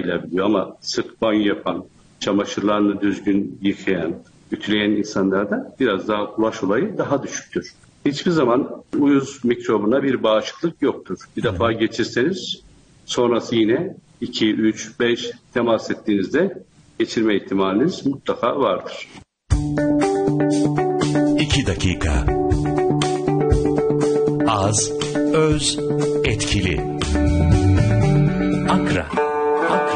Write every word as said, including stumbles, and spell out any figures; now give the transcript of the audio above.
yayılabiliyor ama sık banyo yapan, çamaşırlarını düzgün yıkayan, ütüleyen insanlarda biraz daha bulaş olayı daha düşüktür. Hiçbir zaman uyuz mikrobuna bir bağışıklık yoktur. Bir defa geçirseniz sonrası yine iki, üç, beş temas ettiğinizde geçirme ihtimaliniz mutlaka vardır. İki dakika. Az, öz, etkili. Akra.